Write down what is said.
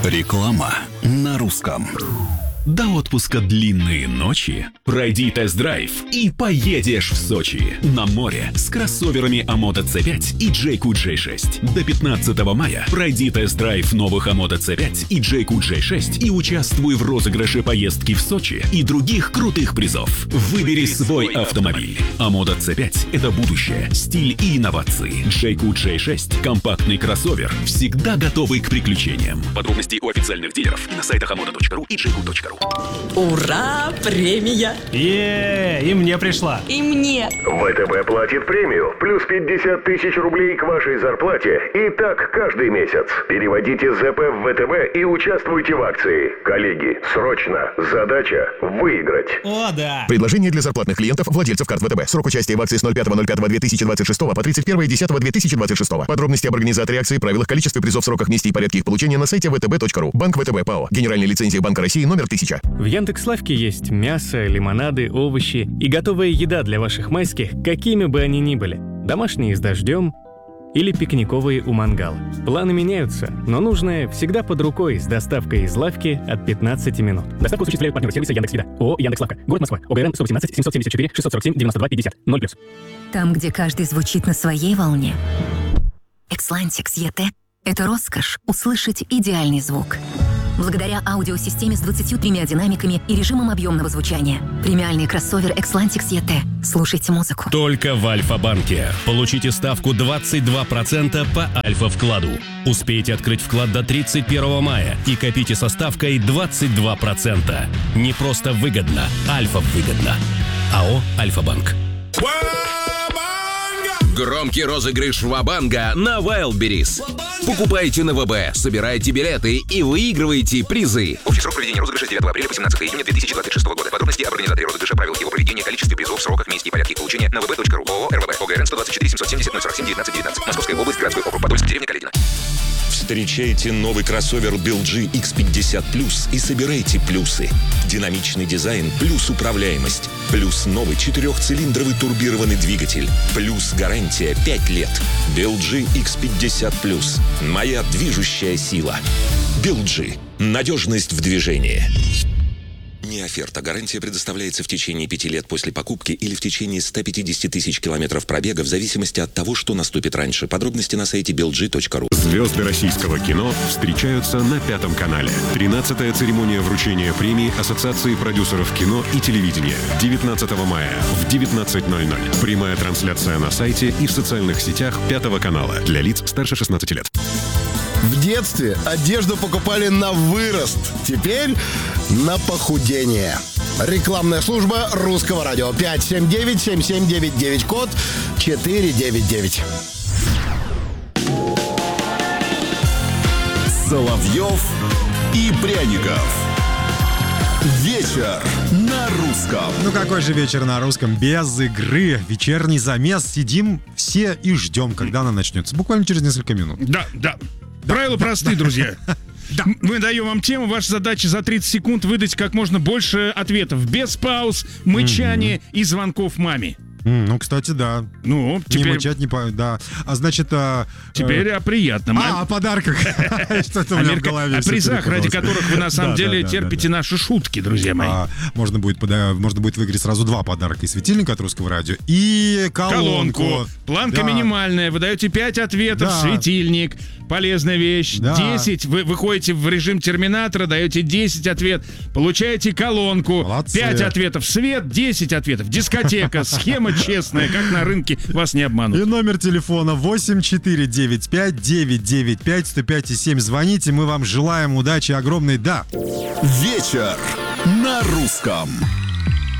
Реклама на русском. До отпуска длинные ночи. Пройди тест-драйв и поедешь в Сочи. На море с кроссоверами Amoda C5 и Jayco J6. До 15 мая пройди тест-драйв новых Amoda C5 и Jayco J6 и участвуй в розыгрыше поездки в Сочи и других крутых призов. Выбери свой автомобиль. Amoda C5 – это будущее, стиль и инновации. Jayco J6 – компактный кроссовер, всегда готовый к приключениям. Подробности у официальных дилеров и на сайтах amoda.ru и jayco.ru. Ура! Премия! И мне пришла. И мне! ВТБ платит премию. Плюс 50 тысяч рублей к вашей зарплате. И так каждый месяц. Переводите ЗП в ВТБ и участвуйте в акции. Коллеги, срочно. Задача – выиграть. О, да. Предложение для зарплатных клиентов, владельцев карт ВТБ. Срок участия в акции с 05.05.2026 по 31.10.2026. Подробности об организаторе акции, правилах, количестве призов, сроках, месте и порядке их получения на сайте vtb.ru. Банк ВТБ ПАО. Генеральная лицензия Банка России номер 1000. В Яндекс.Лавке есть мясо, лимонады, овощи и готовая еда для ваших майских, какими бы они ни были. Домашние с дождем или пикниковые у мангала. Планы меняются, но нужное всегда под рукой с доставкой из лавки от 15 минут. Доставку осуществляют партнеры сервиса Яндекс.Еда. ООО «Яндекс.Лавка». Город Москва. ОГРН 118 774 647 92 50. 0+. Там, где каждый звучит на своей волне. Xlantix ET — это роскошь услышать идеальный звук. Благодаря аудиосистеме с 23 динамиками и режимом объемного звучания. Премиальный кроссовер Xlantix ET. Слушайте музыку. Только в Альфа-банке. Получите ставку 22% по Альфа-вкладу. Успейте открыть вклад до 31 мая и копите со ставкой 22%. Не просто выгодно, Альфа-выгодно. АО «Альфа-банк». Громкий розыгрыш Ва-банга на Wildberries. Покупайте на ВБ, собирайте билеты и выигрывайте призы. Общий срок проведения розыгрыша с 9 апреля по 17 июня 2026 года. Подробности об организаторе розыгрыша, правилах его проведения, количестве призов, сроках, месте и порядке их получения на vb.ru. ООО «РВБ». ОГРН 124 770 047 19 19. Московская область, городской округ Подольск, деревня Каледино. Встречайте новый кроссовер BLG X50 Plus и собирайте плюсы. Динамичный дизайн плюс управляемость. Плюс новый 4-цилиндровый турбированный двигатель. Плюс гарантия 5 лет. BLG X50 Plus. Моя движущая сила. BLG. Надежность в движении. Не оферта. Гарантия предоставляется в течение 5 лет после покупки или в течение 150 тысяч километров пробега в зависимости от того, что наступит раньше. Подробности на сайте belg.ru. Звезды российского кино встречаются на Пятом канале. 13-я церемония вручения премии Ассоциации продюсеров кино и телевидения. 19 мая в 19:00. Прямая трансляция на сайте и в социальных сетях Пятого канала. Для лиц старше 16 лет. В детстве одежду покупали на вырост. Теперь на похудение. Рекламная служба Русского радио. 579-7799, код 499. Соловьев и Пряников. Вечер на русском. Ну какой же вечер на русском без игры? Вечерний замес. Сидим все и ждем, когда она начнется. Буквально через несколько минут. Да. Правила просты, друзья. Мы даем вам тему, ваша задача за 30 секунд выдать как можно больше ответов. Без пауз, мычания и звонков маме. Ну, кстати, да. Ну, теперь... Не мычать, да. А значит... Теперь о приятном. О подарках. Что-то у меня в голове. О призах, ради которых вы на самом деле терпите наши шутки, друзья мои. Можно будет выиграть сразу 2 подарка. И светильник от Русского радио, и колонку. Планка минимальная. Вы даете 5 ответов. Светильник. Полезная вещь. 10. Вы выходите в режим терминатора, даете 10 ответов. Получаете колонку. Молодцы. 5 ответов. Свет. 10 ответов. Дискотека. Схема честная, как на рынке, вас не обманут. И номер телефона 8495-995-105,7. Звоните, мы вам желаем удачи огромной, да. Вечер на русском.